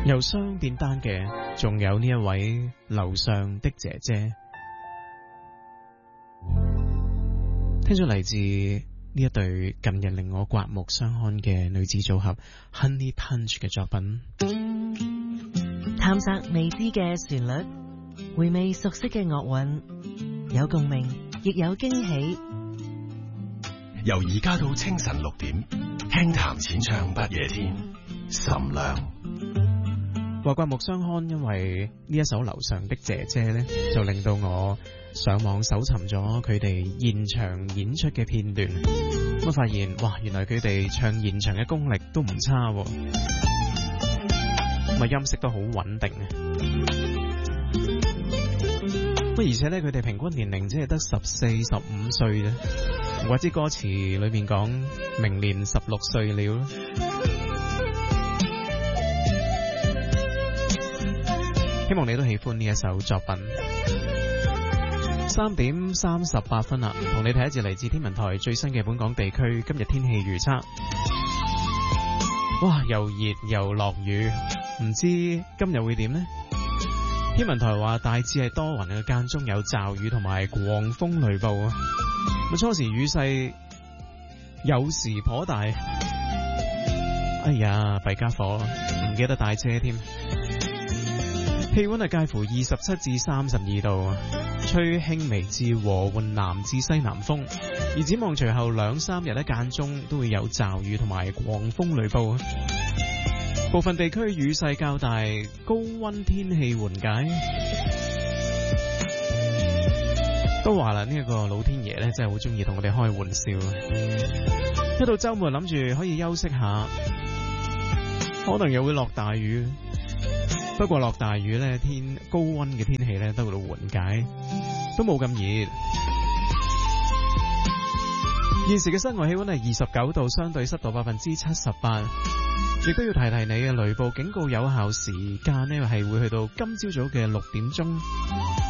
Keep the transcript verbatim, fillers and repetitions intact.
由雙變單嘅，仲有呢一位樓上的姐姐，聽咗嚟自呢一對近日令我刮目相看嘅女子組合 Honey Punch 嘅作品， 探索未知嘅旋律，回味熟悉嘅樂韻，有共鳴，亦有驚喜。 由而家到清晨六點，輕談淺唱不夜天，岑亮。 話刮目相看，因為呢一首樓上的姐姐呢，就令到我上網搜尋咗佢哋現場演出嘅片段，咁發現哇，原來佢哋唱現場嘅功力都唔差，咁啊音色都好穩定啊！咁而且呢，佢哋平均年齡只係得十四、十五歲啫，或者歌詞裏面講明年十六歲了。希望你都喜歡呢一首作品。三點三十八分啦，同你睇一節嚟自天文台最新嘅本港地區今日天氣預測。哇，又熱又落雨，唔知今日會點呢？天文台話大致係多雲嘅，間中有驟雨同埋狂風雷暴。咁初時雨勢有時頗大，哎呀，弊家伙，唔記得帶遮添。氣溫係介乎二十七至三十二度，吹輕微至和緩南至西南風。而展望隨後兩三日咧，間中都會有驟雨同埋狂風雷暴，部分地區雨勢較大，高溫天氣緩解。都話啦，呢、這、一個老天爺咧真係好中意同我哋開玩笑。一到周末諗住可以休息下，可能又會落大雨。不過落大雨咧，天高溫嘅天氣咧都會到緩解，都冇咁熱。現時嘅室外氣溫係二十九度，相對濕度百分之七十八。亦都要提提你嘅雷暴警告有效時間呢係會去到今朝早嘅六點鐘。